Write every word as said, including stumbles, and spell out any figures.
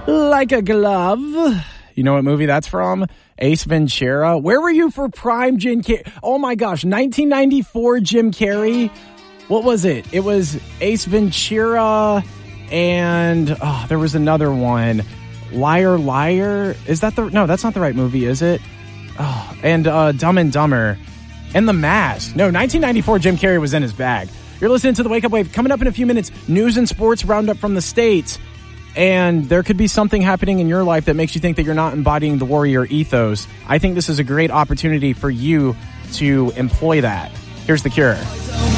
Like a Glove. You know what movie that's from? Ace Ventura. Where were you for prime Jim Carrey? Oh my gosh, nineteen ninety-four Jim Carrey. What was it? It was Ace Ventura and oh, there was another one. Liar, Liar. Is that the... No, that's not the right movie, is it? Oh, and uh, Dumb and Dumber. And The Mask. No, nineteen ninety-four Jim Carrey was in his bag. You're listening to The Wake Up Wave. Coming up in a few minutes, news and sports roundup from the States. And there could be something happening in your life that makes you think that you're not embodying the warrior ethos. I think this is a great opportunity for you to employ that. Here's The Cure.